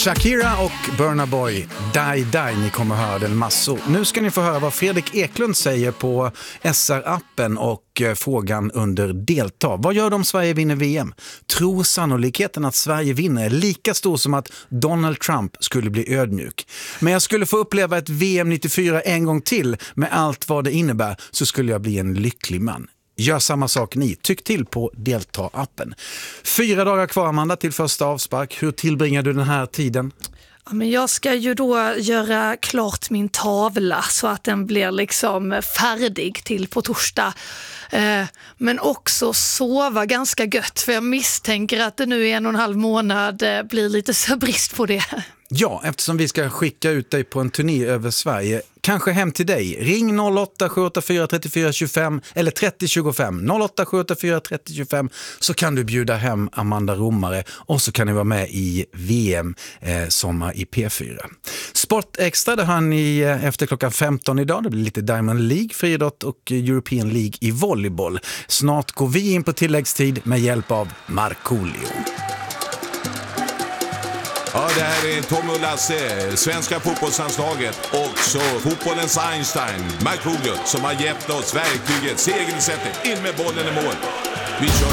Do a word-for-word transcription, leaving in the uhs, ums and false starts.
Shakira och Burna Boy, Die Die, ni kommer höra den massor. Nu ska ni få höra vad Fredrik Eklund säger på S R-appen och frågan under delta. Vad gör de om Sverige vinner V M? Tror sannolikheten att Sverige vinner är lika stor som att Donald Trump skulle bli ödmjuk. Men jag skulle få uppleva ett V M nittiofyra en gång till med allt vad det innebär, så skulle jag bli en lycklig man. Gör samma sak ni. Tyck till på delta-appen. Fyra dagar kvar, Amanda, till första avspark. Hur tillbringar du den här tiden? Ja, men jag ska ju då göra klart min tavla så att den blir liksom färdig till på torsdag. Eh, men också sova ganska gött, för jag misstänker att det nu i en och en halv månad eh, blir lite så brist på det. Ja, eftersom vi ska skicka ut dig på en turné över Sverige, kanske hem till dig. Ring noll åtta sju åtta fyra tre fyra två fem eller trettio tjugofem. noll åtta sju åtta fyra trettio tjugofem, så kan du bjuda hem Amanda Romare och så kan ni vara med i V M eh, sommar i P fyra. Sport Extra, det har ni eh, efter klockan femton idag. Det blir lite Diamond League, friidrott och European League i volleyboll. Snart går vi in på tilläggstid med hjälp av Markoolio. Ja, det här är Tom och Lasse, svenska fotbollslandslaget och så fotbollens Einstein, Markoolio, som har gett oss verktyget, segelsättet, in med bollen i mål. Vi kör